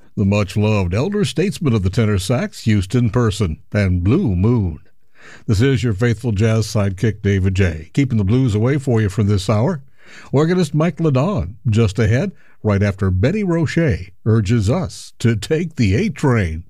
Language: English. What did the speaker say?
The much-loved elder statesman of the tenor sax, Houston Person, and Blue Moon. This is your faithful jazz sidekick, David J., keeping the blues away for you for this hour. Organist Mike Ladon, just ahead, right after Betty Roche urges us to take the A train.